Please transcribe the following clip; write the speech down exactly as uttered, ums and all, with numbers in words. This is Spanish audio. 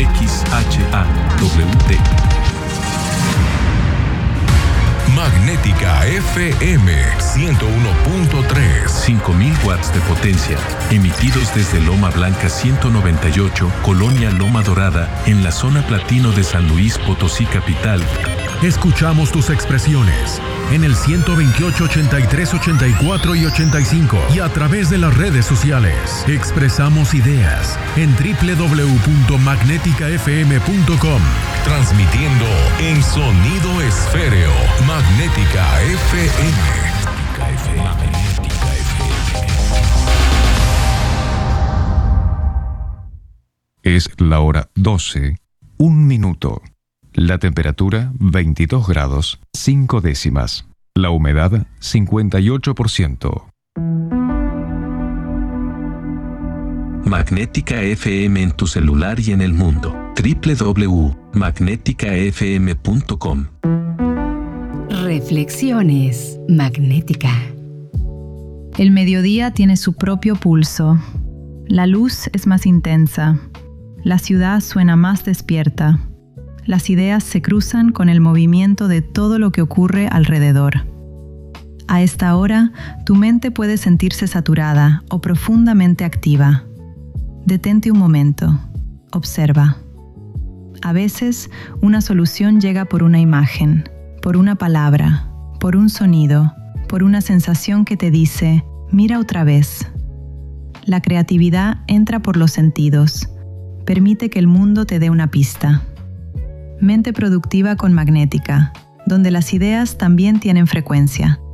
X H A W D. Magnética F M ciento uno punto tres. cinco mil watts de potencia, emitidos desde Loma Blanca ciento noventa y ocho, Colonia Loma Dorada, en la zona platino de San Luis Potosí capital. Escuchamos tus expresiones en el ciento veintiocho, ochenta y tres, ochenta y cuatro y ochenta y cinco y a través de las redes sociales. Expresamos ideas en doble u doble u doble u punto magnética f m punto com. Transmitiendo en sonido esféreo. Magnética F M. Magnética F M. Es la hora doce, un minuto. La temperatura veintidós grados, cinco décimas. La humedad cincuenta y ocho por ciento. Magnética F M en tu celular y en el mundo. doble u doble u doble u punto magnética f m punto com. Reflexiones Magnética. El mediodía tiene su propio pulso. La luz es más intensa. La ciudad suena más despierta. Las ideas se cruzan con el movimiento de todo lo que ocurre alrededor. A esta hora, tu mente puede sentirse saturada o profundamente activa. Detente un momento. Observa. A veces, una solución llega por una imagen, por una palabra, por un sonido, por una sensación que te dice, mira otra vez. La creatividad entra por los sentidos. Permite que el mundo te dé una pista. Mente productiva con Magnética, donde las ideas también tienen frecuencia.